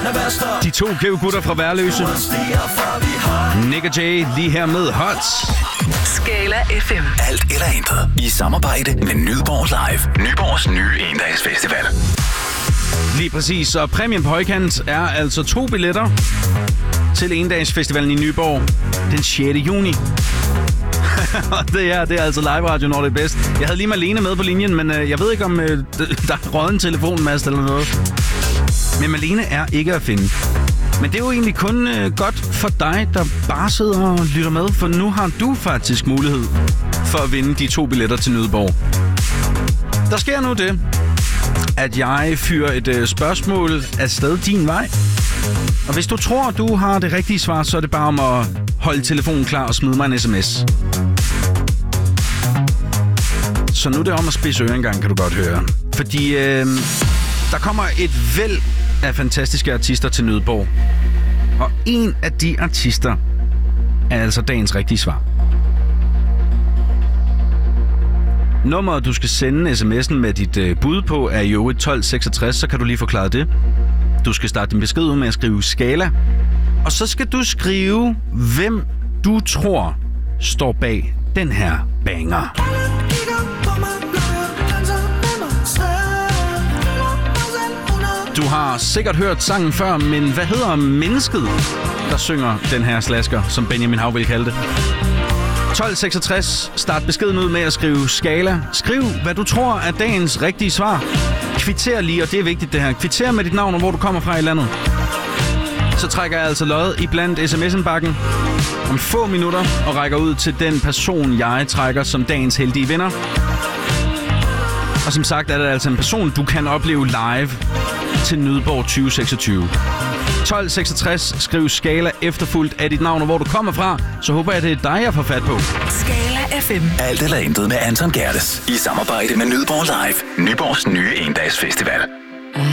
De to gutter fra Værløse. Nick og Jay lige her med Hot. Skala FM. Alt eller intet. I samarbejde med Nyborg Live. Nyborgs nye endagsfestival. Lige præcis, og præmien på højkant er altså 2 billetter til endagsfestivalen i Nyborg den 6. juni. Og det er altså live radio, når det er bedst. Jeg havde lige Malene med på linjen, men jeg ved ikke, om der er røget en telefonmast eller noget. Men Malene er ikke at finde. Men det er jo egentlig kun godt for dig, der bare sidder og lytter med, for nu har du faktisk mulighed for at vinde de 2 billetter til Nyborg. Der sker nu det, at jeg fyrer et spørgsmål afsted din vej. Og hvis du tror, du har det rigtige svar, så er det bare om at holde telefonen klar og smide mig en sms. Så nu er det om at spidse ører en gang, kan du godt høre. Fordi der kommer et væld af fantastiske artister til Nyborg. Og en af de artister er altså dagens rigtige svar. Nummeret, du skal sende sms'en med dit bud på, er jo 1266, så kan du lige forklare det. Du skal starte din besked ud med at skrive Skala. Og så skal du skrive, hvem du tror står bag den her banger. Du har sikkert hørt sangen før, men hvad hedder mennesket, der synger den her slasker, som Benjamin Hav vil kalde det? 1266. Start beskeden ud med at skrive Skala. Skriv, hvad du tror er dagens rigtige svar. Kvittér lige, og det er vigtigt det her. Kvittér med dit navn og hvor du kommer fra i landet. Så trækker jeg altså lod i blandt sms'en-bakken om få minutter og rækker ud til den person, jeg trækker som dagens heldige vinder. Og som sagt er det altså en person, du kan opleve live til Nyborg 2026. 1266. Skriv Skala efterfulgt af dit navn og hvor du kommer fra. Så håber jeg, det er dig, jeg får fat på. Skala FM. Alt eller intet med Anton Gerdes. I samarbejde med Nyborg Live. Nyborgs nye endagsfestival.